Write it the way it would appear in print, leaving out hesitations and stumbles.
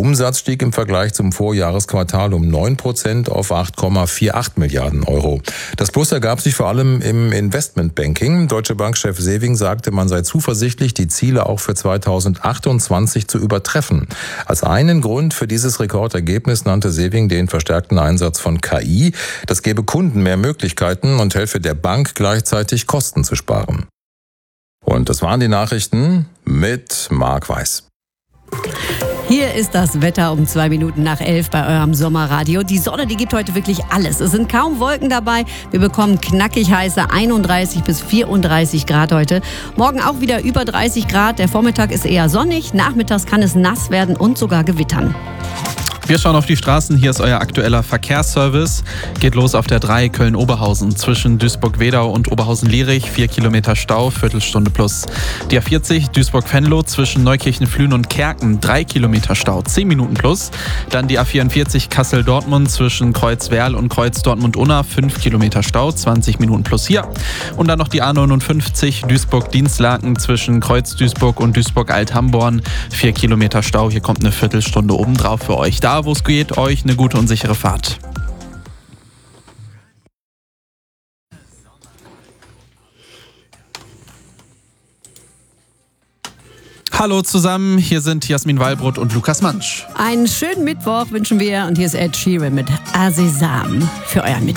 Umsatz stieg im Vergleich zum Vorjahresquartal um 9% auf 8,48 Milliarden Euro. Das Plus ergab sich vor allem im Investmentbanking. Deutsche Bank-Chef Sewing sagte, man sei zuversichtlich, die Ziele auch für 2028 zu übertreffen. Als einen Grund für dieses Rekordergebnis nannte Sewing den verstärkten Einsatz von KI. Das gebe Kunden mehr Möglichkeiten und helfe der Bank gleichzeitig Kosten zu sparen. Und das waren die Nachrichten mit Marc Weiß. Hier ist das Wetter um 2 Minuten nach 11 bei eurem Sommerradio. Die Sonne, die gibt heute wirklich alles. Es sind kaum Wolken dabei. Wir bekommen knackig heiße 31 bis 34 Grad heute. Morgen auch wieder über 30 Grad. Der Vormittag ist eher sonnig. Nachmittags kann es nass werden und sogar gewittern. Wir schauen auf die Straßen. Hier ist euer aktueller Verkehrsservice. Geht los auf der 3 Köln-Oberhausen zwischen Duisburg-Wedau und Oberhausen-Lierich. 4 Kilometer Stau, Viertelstunde plus. Die A40 Duisburg-Venlo zwischen Neukirchen-Flühen und Kerken. 3 Kilometer Stau, 10 Minuten plus. Dann die A44 Kassel-Dortmund zwischen Kreuzwerl und Kreuz-Dortmund-Unna. 5 Kilometer Stau, 20 Minuten plus hier. Und dann noch die A59 Duisburg-Dienstlaken zwischen Kreuz-Duisburg und Duisburg-Alt-Hamborn. 4 Kilometer Stau, hier kommt eine Viertelstunde obendrauf für euch. Da, wo es geht, euch eine gute und sichere Fahrt. Hallo zusammen, hier sind Jasmin Wallbrot und Lukas Mansch. Einen schönen Mittwoch wünschen wir und hier ist Ed Sheeran mit Asesam für euren Mittwoch.